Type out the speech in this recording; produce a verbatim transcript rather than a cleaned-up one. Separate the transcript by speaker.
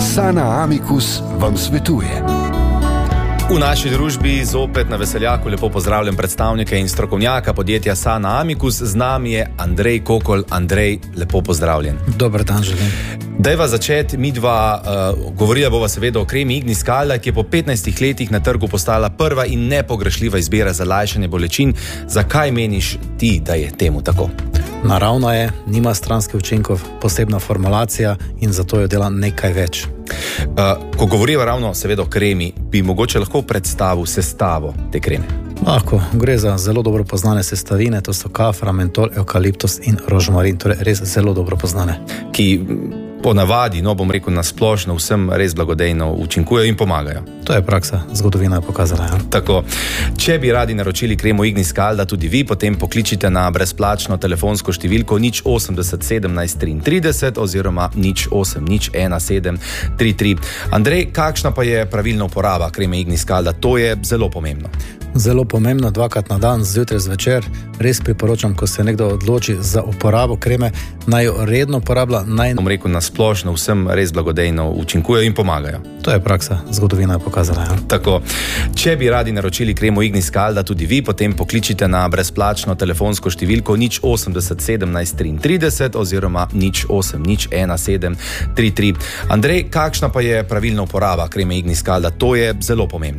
Speaker 1: Sana Amicus vam svetuje.
Speaker 2: V naši družbi zopet na veseljaku lepo pozdravljam predstavnike in strokovnjaka podjetja Sana Amicus. Z nami je Andrej Kokol. Andrej, lepo pozdravljen.
Speaker 3: Dober dan, želim.
Speaker 2: Dajva začeti, mi dva uh, govorila bova seveda o kremi Ignis Skalda, ki je po petnajstih letih na trgu postala prva in nepogrešljiva izbira za lajšanje bolečin. Zakaj meniš ti, da je temu tako?
Speaker 3: Naravno je, nima stranskih učinkov, posebna formulacija in zato jo dela nekaj več.
Speaker 2: Uh, ko govoriva ravno seveda o kremi, bi mogoče lahko predstavil sestavo te kreme?
Speaker 3: Lahko, gre za zelo dobro poznane sestavine, to so kafra, mentol, evkaliptus in rožmarin, torej res zelo dobro poznane.
Speaker 2: Ki po navadi, no bom rekel na splošno, vsem res blagodejno učinkujejo in pomagajo.
Speaker 3: To je praksa, zgodovina je pokazala. Ja.
Speaker 2: Tako, če bi radi naročili kremo Ignis Skalda tudi vi, potem pokličite na brezplačno telefonsko številko nič osemdeset sedemnajst triintrideset oziroma nič osem nič ena sedem tri tri. Andrej, kakšna pa je pravilna uporaba kreme Ignis Skalda? To je zelo pomembno.
Speaker 3: Zelo pomembno, dvakrat na dan, zjutraj, zvečer. Res priporočam, ko se nekdo odloči za uporabo kreme, naj jo redno uporablja, naj...
Speaker 2: Bom rekel na splošno, vsem res blagodejno učinkujejo in pomagajo.
Speaker 3: To je praksa, zgodovina je pokazala. Ja.
Speaker 2: Tako, če bi radi naročili kremo Ignis Skalda tudi vi, potem pokličite na brezplačno telefonsko številko nič osemdeset sedemnajst triintrideset oziroma nič osem nič ena sedem tri tri. Andrej, kakšna pa je pravilna uporaba kreme Ignis Skalda? To je zelo pomembno.